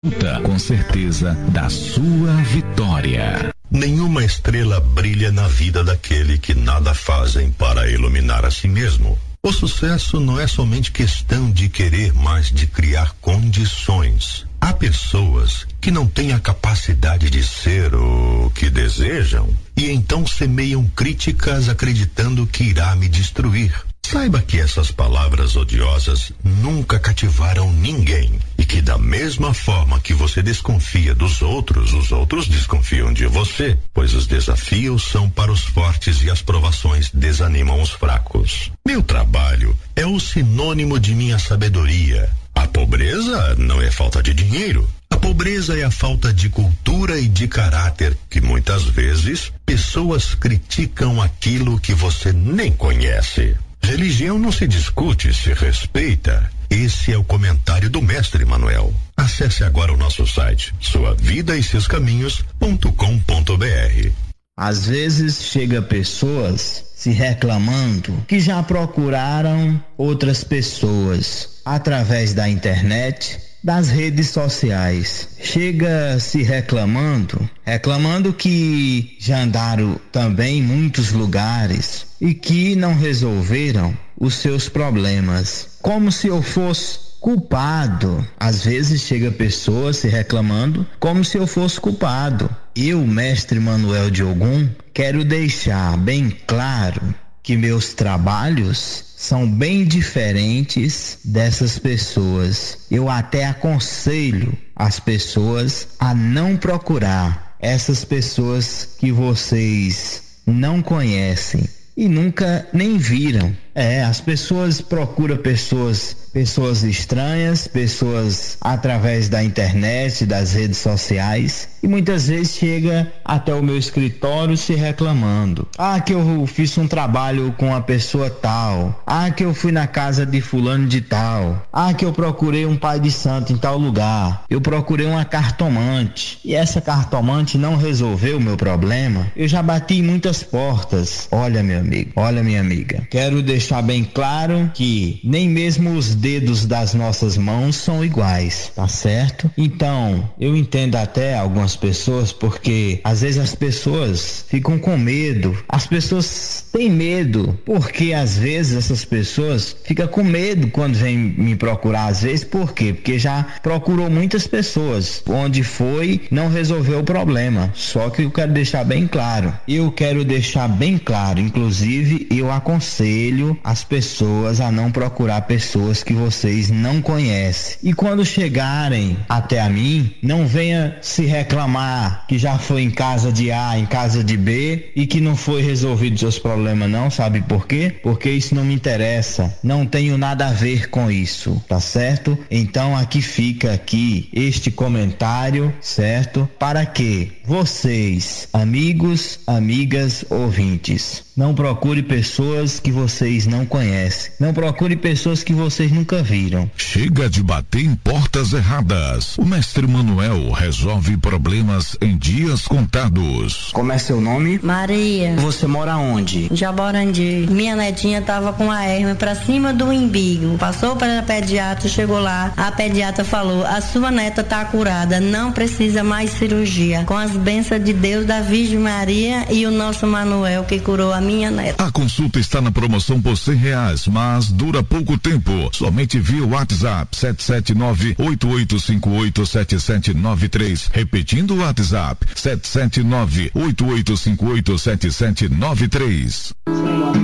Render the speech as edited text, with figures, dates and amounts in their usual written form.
Com certeza da sua vitória. Nenhuma estrela brilha na vida daquele que nada fazem para iluminar a si mesmo. O sucesso não é somente questão de querer, mas de criar condições. Há pessoas que não têm a capacidade de ser o que desejam e então semeiam críticas acreditando que irá me destruir. Saiba que essas palavras odiosas nunca cativaram ninguém e que da mesma forma que você desconfia dos outros, os outros desconfiam de você, pois os desafios são para os fortes e as provações desanimam os fracos. Meu trabalho é o sinônimo de minha sabedoria. A pobreza não é falta de dinheiro. A pobreza é a falta de cultura e de caráter que muitas vezes pessoas criticam aquilo que você nem conhece. Religião não se discute, se respeita. Esse é o comentário do Mestre Manuel. Acesse agora o nosso site, suavidaesseuscaminhos.com.br. Às vezes chega pessoas se reclamando que já procuraram outras pessoas através da internet, das redes sociais. Chega se reclamando que já andaram também em muitos lugares e que não resolveram os seus problemas. Como se eu fosse culpado. Às vezes chega pessoas se reclamando como se eu fosse culpado. Eu, Mestre Manuel de Ogum, quero deixar bem claro que meus trabalhos são bem diferentes dessas pessoas. Eu até aconselho as pessoas a não procurar essas pessoas que vocês não conhecem e nunca nem viram. As pessoas procuram pessoas estranhas, pessoas através da internet, das redes sociais, e muitas vezes chega até o meu escritório se reclamando. Que eu fiz um trabalho com a pessoa tal. Que eu fui na casa de fulano de tal. Que eu procurei um pai de santo em tal lugar. Eu procurei uma cartomante e essa cartomante não resolveu o meu problema. Eu já bati em muitas portas. Olha, meu amigo, olha, minha amiga, quero deixar bem claro que nem mesmo os dedos das nossas mãos são iguais, tá certo? Então, eu entendo até algumas pessoas, porque às vezes as pessoas ficam com medo. As pessoas têm medo, porque às vezes essas pessoas ficam com medo quando vêm me procurar. Às vezes, por quê? Porque já procurou muitas pessoas. Onde foi, não resolveu o problema. Só que eu quero deixar bem claro. Inclusive, eu aconselho as pessoas a não procurar pessoas que vocês não conhecem. E quando chegarem até a mim, não venha se reclamar que já foi em casa de A, em casa de B e que não foi resolvido seus problemas, não. Sabe por quê? Porque isso não me interessa. Não tenho nada a ver com isso, tá certo? Então aqui fica este comentário, certo? Para que vocês, amigos, amigas, ouvintes, não procure pessoas que vocês não conhecem. Não procure pessoas que vocês nunca viram. Chega de bater em portas erradas. O Mestre Manuel resolve problemas em dias contados. Como é seu nome? Maria. Você mora onde? Jaborandi. Minha netinha tava com a hérnia pra cima do umbigo. Passou para a pediatra, chegou lá. A pediatra falou: a sua neta tá curada, não precisa mais cirurgia. Com as bênçãos de Deus, da Virgem Maria e o nosso Manuel que curou a minha neta. A consulta está na promoção por R$100, mas dura pouco tempo. Somente via WhatsApp 779-8858-7793. Repetindo o WhatsApp 779-8858-7793.